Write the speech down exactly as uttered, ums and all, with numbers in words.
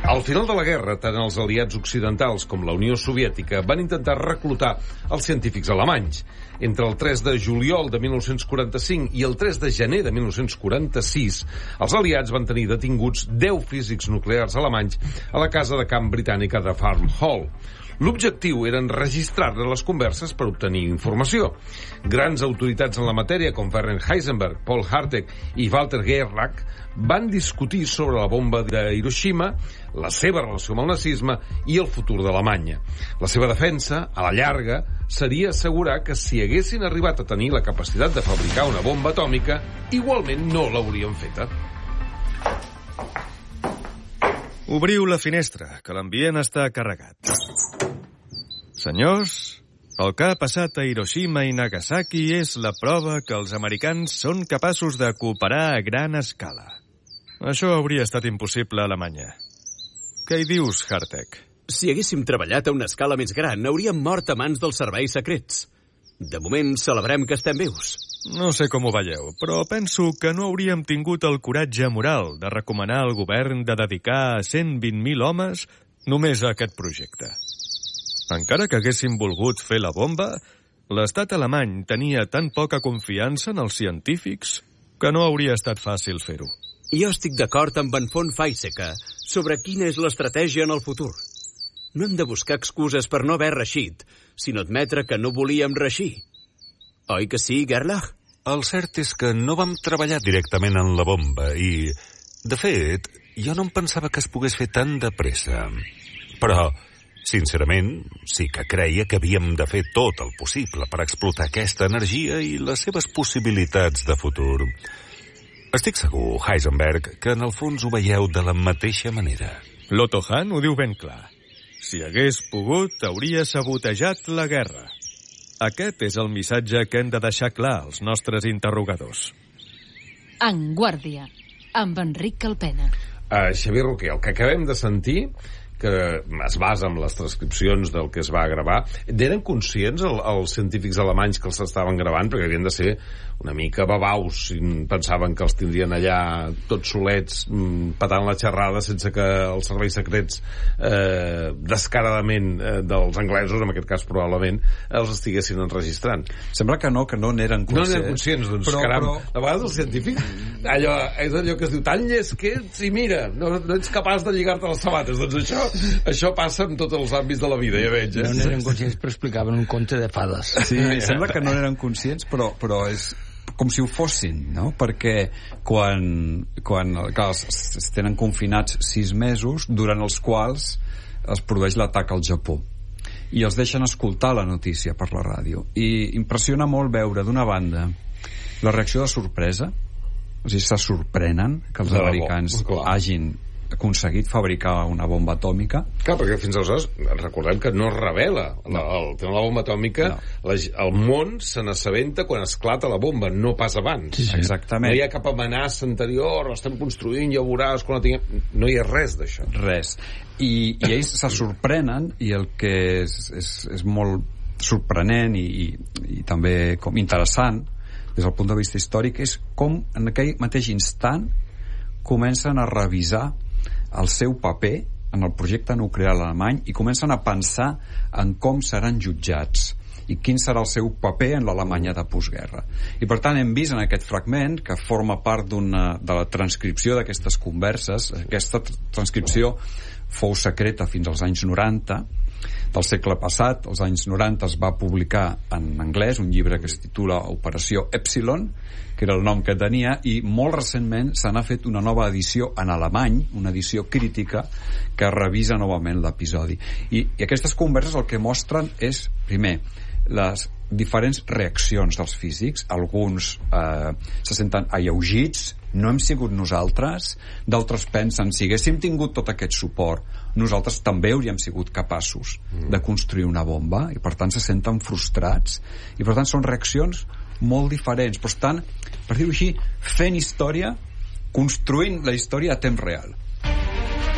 Al final de la guerra, tant els aliats occidentals com la Unió Soviètica van intentar reclutar els científics alemanys. Entre el tres de juliol de mil nou-cents quaranta-cinc i el tres de gener de mil nou-cents quaranta-sis, els aliats van tenir detinguts deu físics nuclears alemanys a la casa de camp britànica de Farm Hall. L'objectiu era enregistrar les converses per obtenir informació. Grans autoritats en la matèria, com Werner Heisenberg, Paul Hartwig i Walter Gerlach, van discutir sobre la bomba de Hiroshima, la seva relació amb el nazisme i el futur d'Alemanya. La seva defensa, a la llarga, seria assegurar que si haguessin arribat a tenir la capacitat de fabricar una bomba atòmica, igualment no l'haurien feta. Obriu la finestra, que l'ambient està carregat. Senyors, el que ha passat a Hiroshima i Nagasaki és la prova que els americans són capaços de cooperar a gran escala. Això hauria estat impossible a Alemanya. Què hi dius, Hartwig? Si haguéssim treballat a una escala més gran, hauríem mort a mans dels serveis secrets. De moment, celebrem que estem vius. No sé com ho veieu, però penso que no hauríem tingut el coratge moral de recomanar al govern de dedicar a cent vint mil homes només a aquest projecte. Encara que haguéssim volgut fer la bomba, l'estat alemany tenia tan poca confiança en els científics que no hauria estat fàcil fer-ho. Jo estic d'acord amb en von Weizsäcker sobre quina és l'estratègia en el futur. No hem de buscar excuses per no haver reeixit, sinó admetre que no volíem reeixir. Oi que sí, Gerlach? El cert és que no vam treballar directament en la bomba i, de fet, jo no em pensava que es pogués fer tan de pressa. Però, sincerament, sí que creia que havíem de fer tot el possible per explotar aquesta energia i les seves possibilitats de futur. Estic segur, Heisenberg, que en el fons ho veieu de la mateixa manera. L'Otto Hahn ho diu ben clar. Si hagués pogut, hauria sabotejat la guerra. Aquest és el missatge que hem de deixar clar als nostres interrogadors. En Guàrdia, amb Enric Calpena. Uh, Xavier Roquer, el que acabem de sentir, que es basa en les transcripcions del que es va gravar, eren conscients el, els científics alemanys que els estaven gravant? Perquè havien de ser una mica babaus, pensaven que els tindrien allà tots solets, patant la xerrada sense que els serveis secrets eh, descaradament eh, dels anglesos, en aquest cas probablement, els estiguessin enregistrant. Sembla que no, que no n'eren conscients. No n'eren conscients, doncs, però, caram, però... a vegades els científics allò, és allò que es diu tan llest que ets i mira, no, no ets capaç de lligar-te les sabates. Doncs això, això passa en tots els àmbits de la vida, ja veig. Eh? No n'eren conscients, però explicaven un conte de fades. Sí, sembla que no n'eren conscients, però, però és com si ho fossin, no? Perquè quan, quan clar, es, es tenen confinats sis mesos, durant els quals es produeix l'atac al Japó i els deixen escoltar la notícia per la ràdio, i impressiona molt veure d'una banda la reacció de sorpresa, o sigui, se sorprenen que els americans hagin aconseguit fabricar una bomba atòmica. Clar, perquè fins aleshores recordem que no es revela la, el tema de la bomba atòmica, no. la, el món se n'assabenta quan esclata la bomba, no pas abans. Sí, sí. Exactament. No hi ha cap amenaça anterior, l'estem construint, ja ho veuràs quan la tinguem. No hi ha res d'això. Res. I, i ells se sorprenen, i el que és, és, és molt sorprenent i, i, i també com interessant des del punt de vista històric és com en aquell mateix instant comencen a revisar el seu paper en el projecte nuclear alemany i comencen a pensar en com seran jutjats i quin serà el seu paper en l'Alemanya de postguerra. I per tant hem vist en aquest fragment, que forma part d'una, de la transcripció d'aquestes converses. Aquesta transcripció fou secreta fins als anys noranta del segle passat. Als anys noranta es va publicar en anglès un llibre que es titula Operació Epsilon, que era el nom que tenia, i molt recentment se n'ha fet una nova edició en alemany, una edició crítica que revisa novament l'episodi. I, i aquestes converses el que mostren és, primer, les diferents reaccions dels físics. Alguns eh, se senten alleugits, no hem sigut nosaltres, d'altres pensen, si haguéssim tingut tot aquest suport, nosaltres també hauríem sigut capaços de construir una bomba, i per tant se senten frustrats, i per tant són reaccions molt diferents, però estan, per dir-ho així, fent història, construint la història a temps real.